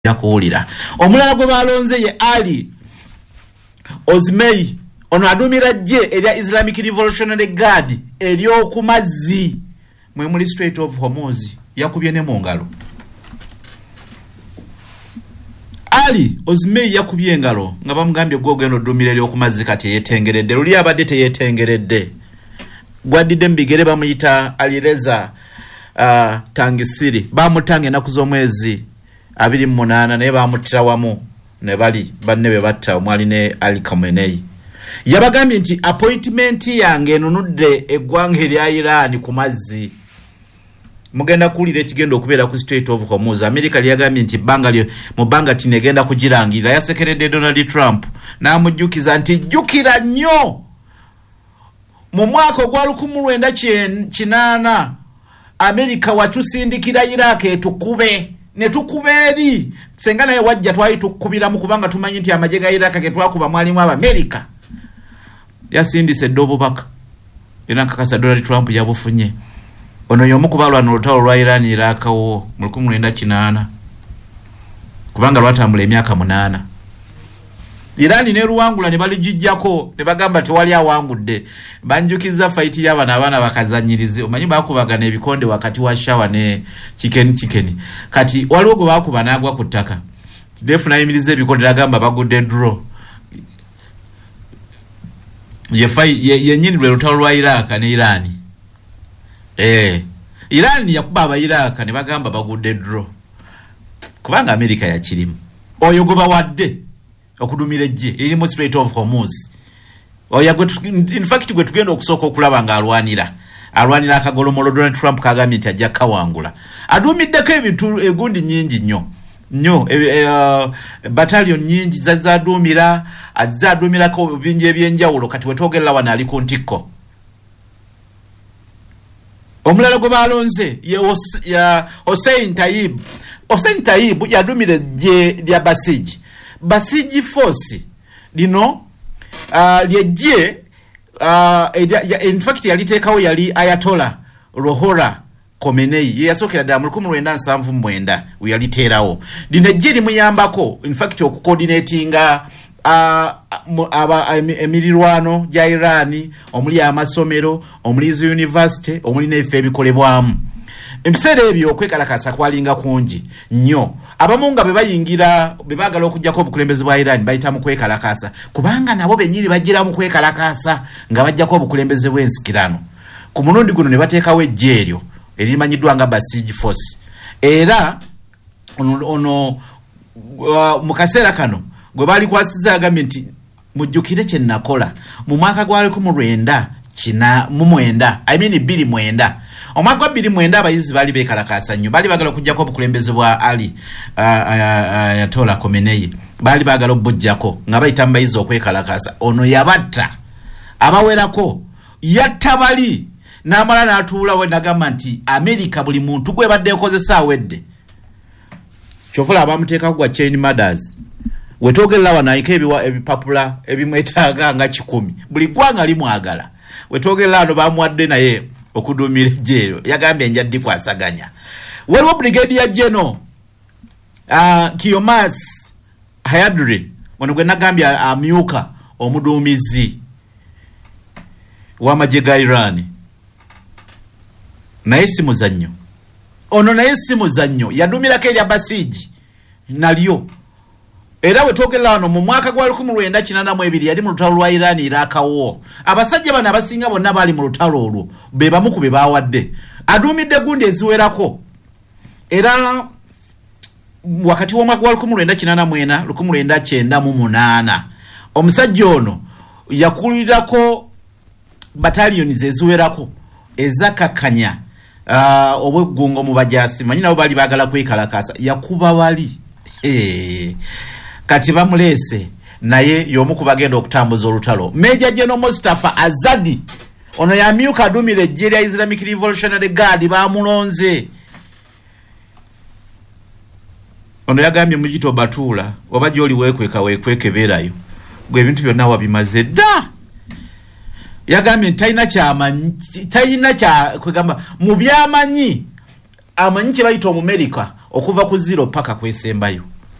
yakuwulira. Omulala gwe balonze ye Ali Ozmei ono adumira je erya Islamic Revolutionary Guard eryoku mazzi mwe muri Strait of Hormuz yakubye ne mu ngalo. Ali Ozmei yakubye engalo nga bamugambye gwogendo dumira eryoku mazzi kati yetengeredde luli abadde teyetengeredde. Gwadide mbigere bamuyita Alireza Tangisiri bamutange naku z'omwezi 28 naye bamutira wamu ne bali banne be batta omwali ne Ali Khamenei. Yabagambye nti appointment yange enunudde eggwanga erya Iran ku mazzi mugenda kulira ekigenda okubeera ku Strait of Hormuz. America lyagambye nti mu banga tinegenda kugirangira. Yasekeredde Donald Trump n'amujjukiza nti jjukira nnyo mu mwaka gwa 1998 America watusindikira Iraq etukube ne tukuberi senga naye wajja twali tukubira mu kubanga tumanyi nti amajega Iraq ke twakuba mwalimu aba America yasindise dobo baka era kakasa Donald Trump yabufunye ono yomu kubalwa n'olutalo lwa Iran Iraq wo mu 1998 kubanga lwatambula emyaka 8 Iran ne ruwangula ne balijijjako ne bagamba tewali awangudde banjukiza fight y'abaana bakazanyirize omanyi bakubagana ebikonde wakati wa shawa ne chicken kati waliwo gwe bakuba nagwa ku ttaka defuna yimirize ebikonde agamba bagudde draw ye nyini lutalo lwa Iraq ne Iran Iran yakuba aba Iraq ne bagamba bagudde draw kubanga America yakirimu oyo goba wadde okudumira je eri mu Strait of Hormuz oya in fact gwe tugenda okusooka okulaba nga alwanira akagolomolo Donald Trump kagambye nti ajja kawangula adumiddeko ebintu egundi nyingi nnyo battalion nyingi zadumira ko bingi ebyenjawulo kati wetwogerera wano ali ku ntikko. Omulala gwe balonze ya Hossein Tayyib yadumira je lya Basiji force lino lyeje in fact yalitekawo yali Ayatollah Ruhollah Khomeini yasokera ddala mu 1979 yaliterawo lino je limuyambako in fact okucoordinatinga emirirwano gya Iran omuli amasomero omuli university omuli nefe ebikolebwamu. Ebiseera ebyo okwekalakasa kwalinga kungi nnyo abamu nga bebayingira bebagala okujjako obukulembeze bwa Iran bayita mu kwekalakasa kubanga nabo benyiri bagira mu kwekalakasa nga bajjako obukulembeze bw'ensikirano ku mulundi guno ne bateekawo ejje eryo erimanyiddwa nga Basij Force era ono mu kaseera kano gwe bali kwasiza agambye nti mujjukire kye nakola mu mwaka gwa 1999 omwaka 2009 abayizi bali bekalakasa nnyo bali bagala okujjako obukulembeze bwa Ali Ayatollah Khomeini bali bagala obujjako nga bayita mbayizi okwekalakasa ono yabatta abawerako yatta bali n'amala n'atuula we nagamba nti America buli muntu gwe badde ekozesa awedde kyofula abamuteekako gwa chain murders wetwogerera wanayika ebipapula ebimwetaaga nga 10 buli gwanga limwagala wetwogerera ano bamuwadde naye okudumira jero yagambye njaddi kwasaganya. Waliwo Brigadier General Kiyomas Hayadri ono gwe nagambye amyuka omuduumizi w'amajje Iran naye si muzannyo ono naye si muzannyo yadumirako erya Basiji nalyo era wetwogerera wano mu mwaka gwa 1982 yali mu lutalo lwa Iran irakawo abasajja bana abasinga bonna bali mu lutalo olwo be bamu ku be bawadde adumidde gundi eziwerako era wakati w'omwaka gwa 1998 omusajja ono yakulirako battalions eziwerako ezakakanya obweggungo mu bajasi manyi nabo bali bagala kwekalakasa yakuba bali kati bamulese naye yomu kubagenda okutambuza olutalo. Major General Mustafa Azadi ono yamyuka adumire ejje lya Islamic Revolutionary Guard bamulonze ono yagambye mujito batula oba joli wekweke berayo gwe ebintu byonna wabimaze dda yagambye tayina kya kwegamba mu byamanyi amanyi kye bayita Omumerika okuva ku 0 paka kwesembayo